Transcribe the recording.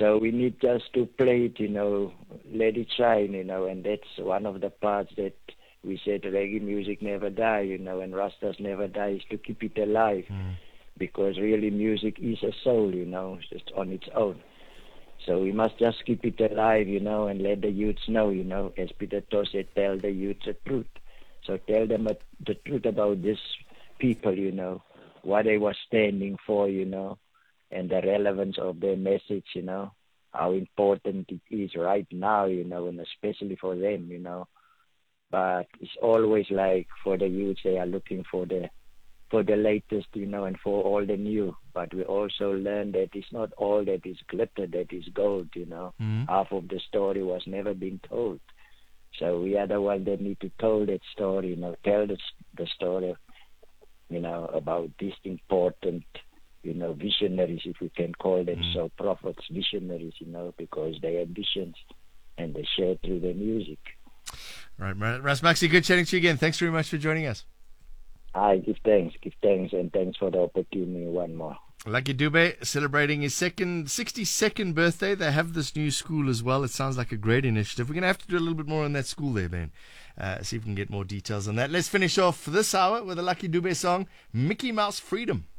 So we need just to play it, let it shine, and that's one of the parts that we said reggae music never die, and Rastas never die, is to keep it alive. Because really music is a soul, just on its own. So we must just keep it alive, and let the youths know, as Peter Tosh said, tell the youths the truth. So tell them the truth about these people, what they were standing for, and the relevance of their message, how important it is right now, and especially for them, But it's always like for the youth, they are looking for the latest, and for all the new. But we also learn that it's not all that is glitter that is gold, Half of the story was never been told. So we are the ones that need to tell that story, tell the story, about these important, visionaries, if we can call them so, prophets, visionaries, because their ambitions and they share through their music. Right, Ras Maxi, good chatting to you again. Thanks very much for joining us. I give thanks, and thanks for the opportunity one more. Lucky Dube celebrating his 62nd birthday. They have this new school as well. It sounds like a great initiative. We're going to have to do a little bit more on that school there, Ben. See if we can get more details on that. Let's finish off this hour with a Lucky Dube song, Mickey Mouse Freedom.